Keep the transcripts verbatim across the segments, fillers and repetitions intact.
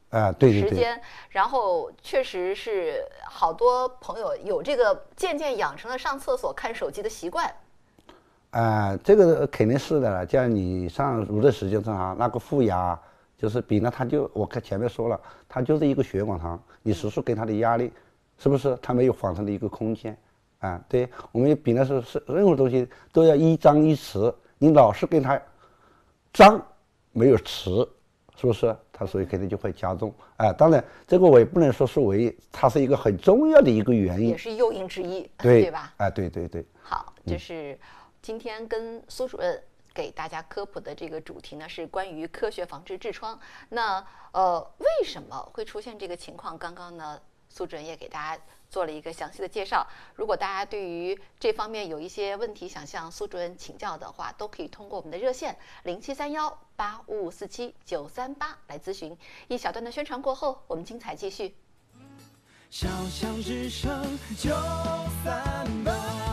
啊，对对对， 时间，然后确实是好多朋友有这个渐渐养成了上厕所看手机的习惯。 啊，这个肯定是的了。这样你上入的时间长哈，那个负压就是比呢，它就我看前面说了，它就是一个血管糖，你时时给它的压力，是不是？它没有缓冲的一个空间啊。对，我们比呢是是任何东西都要一张一弛，你老是跟它张没有弛，是不是？它所以肯定就会加重。啊，当然这个我也不能说是唯一，它是一个很重要的一个原因， 也是诱因之一， 对对吧？ 啊，对对对。 好，这是今天跟苏主任给大家科普的这个主题呢，是关于科学防治痔疮。那呃，为什么会出现这个情况？刚刚呢，苏主任也给大家做了一个详细的介绍。如果大家对于这方面有一些问题想向苏主任请教的话，都可以通过我们的热线零七三幺八五五四七九三八来咨询。一小段的宣传过后，我们精彩继续。 小小只剩九三八。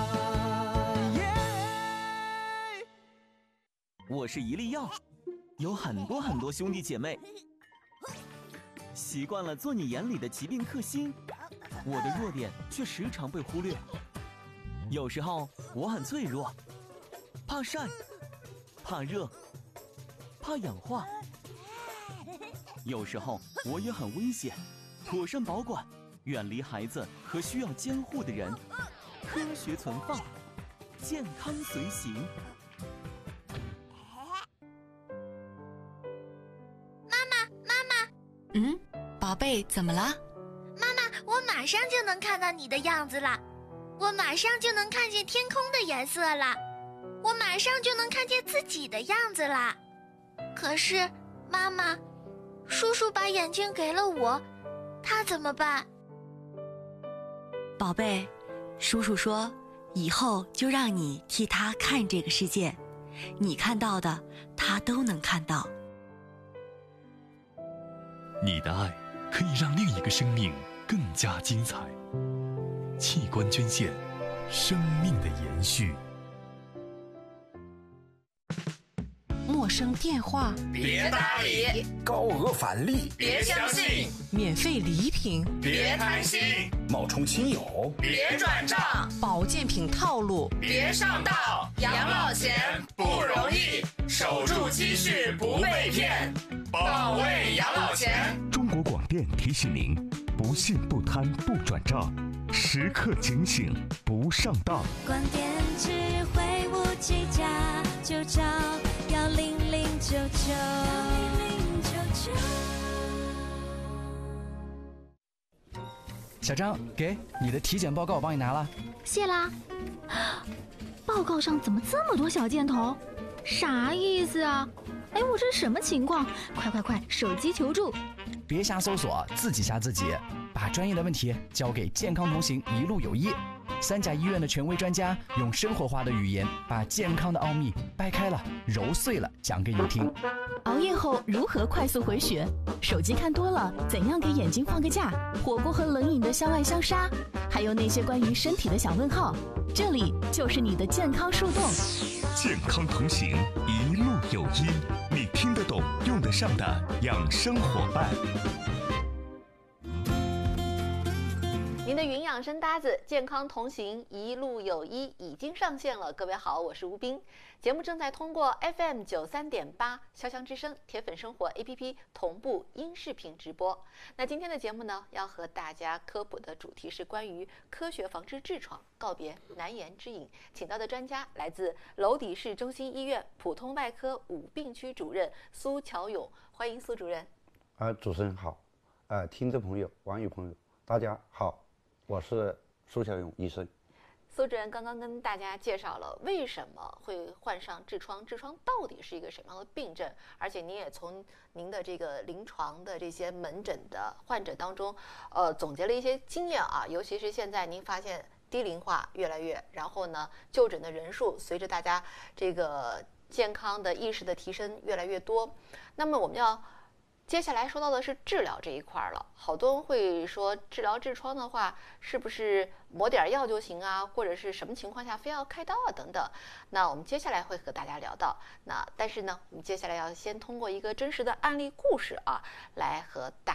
我是一粒药，有很多很多兄弟姐妹，习惯了做你眼里的疾病克星，我的弱点却时常被忽略。有时候我很脆弱，怕晒，怕热，怕氧化。有时候我也很危险，妥善保管，远离孩子和需要监护的人，科学存放，健康随行。 嗯，宝贝，怎么了？ 妈妈，我马上就能看到你的样子了，我马上就能看见天空的颜色了，我马上就能看见自己的样子了。可是，妈妈，叔叔把眼睛给了我，他怎么办？ 宝贝，叔叔说，以后就让你替他看这个世界，你看到的，他都能看到。 你的爱可以让另一个生命更加精彩。器官捐献，生命的延续。 陌生电话别搭理， 高额返利别相信， 免费礼品别贪心， 冒充亲友别转账， 保健品套路别上当。养老钱不容易，守住积蓄不被骗，保卫养老钱。 中国广电提醒您：不信不贪不转账，时刻警醒不上当。 广电智慧无计价，就找幺零零九九。 小张，给你的体检报告我帮你拿了。 谢啦。报告上怎么这么多小箭头？啥意思啊？哎，我这是什么情况？快快快，手机求助！ 别瞎搜索，自己吓自己。把专业的问题交给健康同行一路有医，三甲医院的权威专家用生活化的语言把健康的奥秘掰开了揉碎了讲给你听。 熬夜后如何快速回血？手机看多了怎样给眼睛放个假？火锅和冷饮的相爱相杀，还有那些关于身体的小问号，这里就是你的健康树洞。 健康同行一路有医，你听得懂用得上的养生伙伴。 您的云养生搭子健康同行一路有医已经上线了，各位好，我是吴斌。节目正在通过 F M 九三点八潇湘之声铁粉生活 A P P 同步音视频直播。那今天的节目呢，要和大家科普的主题是关于科学防治痔疮，告别难言之隐。请到的专家来自娄底市中心医院普通外科五病区主任苏乔勇，欢迎苏主任。 啊、呃，主持人好，呃，听众朋友、网友朋友，大家好。我是苏小勇医生。 苏主任刚刚跟大家介绍了为什么会患上痔疮，痔疮到底是一个什么样的病症，而且您也从您的这个临床的这些门诊的患者当中，呃，总结了一些经验啊，尤其是现在您发现低龄化越来越，然后呢，就诊的人数随着大家这个健康的意识的提升越来越多，那么我们要接下来说到的是治疗这一块了，好多人会说治疗痔疮的话，是不是抹点药就行啊，或者是什么情况下非要开刀啊等等。那我们接下来会和大家聊到。那但是呢，我们接下来要先通过一个真实的案例故事啊，来和大